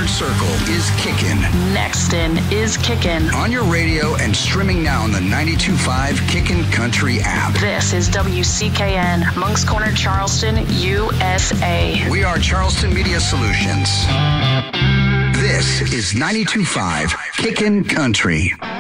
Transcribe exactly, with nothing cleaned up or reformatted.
Hard Circle is kicking. Nexton is kicking. On your radio and streaming now on the ninety-two point five Kickin' Country app. This is W C K N, Monks Corner, Charleston, U S A. We are Charleston Media Solutions. This is ninety-two point five Kickin' Country.